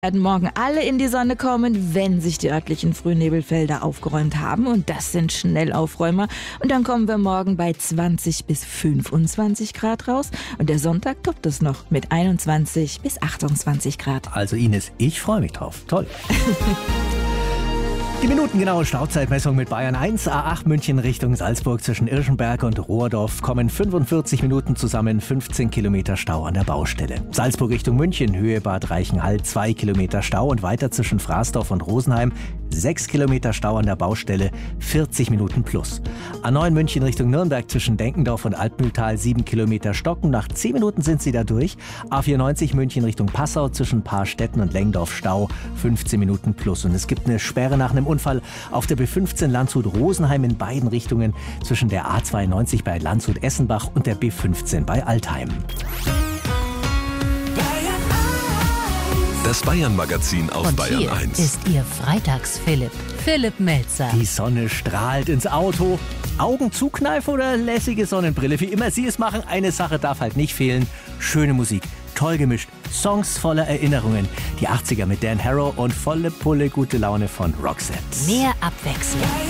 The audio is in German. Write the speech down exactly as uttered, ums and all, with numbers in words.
Werden morgen alle in die Sonne kommen, wenn sich die örtlichen Frühnebelfelder aufgeräumt haben. Und das sind Schnellaufräumer. Und dann kommen wir morgen bei zwanzig bis fünfundzwanzig Grad raus. Und der Sonntag toppt es noch mit einundzwanzig bis achtundzwanzig Grad. Also Ines, ich freue mich drauf. Toll. Die minutengenaue Stauzeitmessung mit Bayern eins, A acht München Richtung Salzburg zwischen Irschenberg und Rohrdorf kommen fünfundvierzig Minuten zusammen, fünfzehn Kilometer Stau an der Baustelle. Salzburg Richtung München, Höhe Bad Reichenhall, zwei Kilometer Stau und weiter zwischen Fraßdorf und Rosenheim, sechs Kilometer Stau an der Baustelle, vierzig Minuten plus. A neun München Richtung Nürnberg zwischen Denkendorf und Altmühltal, sieben Kilometer Stocken, nach zehn Minuten sind sie da durch. A vierundneunzig München Richtung Passau zwischen Paarstetten und Lengdorf Stau, fünfzehn Minuten plus. Und es gibt eine Sperre nach einem Unfall auf der B fünfzehn Landshut-Rosenheim in beiden Richtungen zwischen der A zweiundneunzig bei Landshut-Essenbach und der B fünfzehn bei Altheim. Das Bayern-Magazin auf Und Bayern hier eins. ist Ihr Freitags-Philipp, Philipp Melzer. Die Sonne strahlt ins Auto. Augen zukneifen oder lässige Sonnenbrille? Wie immer Sie es machen, eine Sache darf halt nicht fehlen. Schöne Musik, toll gemischt, Songs voller Erinnerungen. Die achtziger mit Dan Harrow und volle Pulle gute Laune von Roxette. Mehr Abwechslung.